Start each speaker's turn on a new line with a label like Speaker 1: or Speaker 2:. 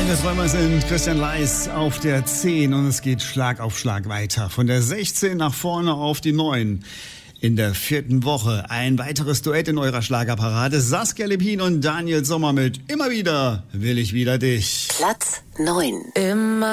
Speaker 1: Meine Träumer sind Christian Leis auf der 10 und es geht Schlag auf Schlag weiter. Von der 16 nach vorne auf die 9. In der 4. Woche ein weiteres Duett in eurer Schlagerparade. Saskia Lepin und Daniel Sommer mit Immer wieder will ich wieder dich.
Speaker 2: Platz 9.
Speaker 3: Immer